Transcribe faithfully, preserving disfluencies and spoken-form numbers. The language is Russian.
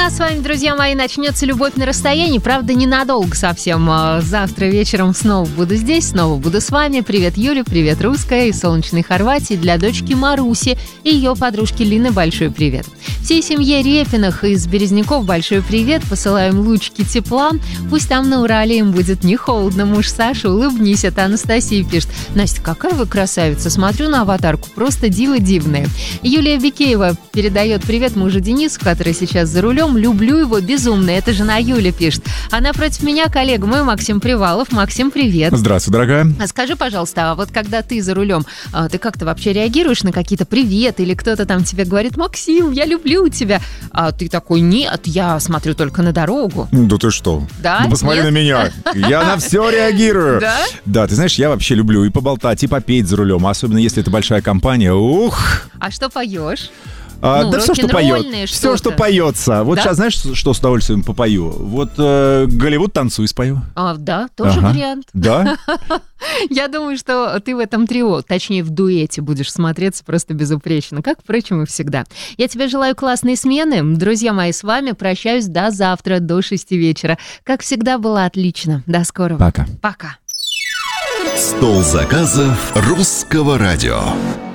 нас с вами, друзья мои, начнется «Любовь на расстоянии». Правда, ненадолго совсем. Завтра вечером снова буду здесь, снова буду с вами. Привет, Юля, привет, Русская из солнечной Хорватии. Для дочки Маруси и ее подружки Лины большой привет. Всей семье Репиных из Березняков большой привет. Посылаем лучики тепла. Пусть там на Урале им будет не холодно. Муж Саша, улыбнись, это Анастасия пишет. Настя, какая вы красавица. Смотрю на аватарку, просто диво дивная. Юлия Бикеева передает привет мужу Денису, который сейчас за рулем. Люблю его безумно. Это жена Юля пишет. А напротив меня коллега мой Максим Привалов. Максим, привет. Здравствуй, дорогая. А скажи, пожалуйста, а вот когда ты за рулем, ты как-то вообще реагируешь на какие-то привет или кто-то там тебе говорит: Максим, я люблю тебя, а ты такой: нет, я смотрю только на дорогу. Да ты что? Да? Ну посмотри Нет? на меня. Я на все реагирую. Да? Да, ты знаешь, я вообще люблю и поболтать, и попеть за рулем, особенно если это большая компания. Ух! А что поешь? А, Ну, да все, что рок-н-ролльное поет. что-то. Все, что поется. Вот Да? сейчас знаешь, что с удовольствием попою? Вот э, «Голливуд, танцуй» спою. А, да, тоже Ага. вариант. Да? Я думаю, что ты в этом трио, точнее в дуэте, будешь смотреться просто безупречно, как, впрочем, и всегда. Я тебе желаю классной смены. Друзья мои, с вами прощаюсь до завтра, до шести вечера. Как всегда, было отлично. До скорого. Пока. Пока. Стол заказов Русского радио.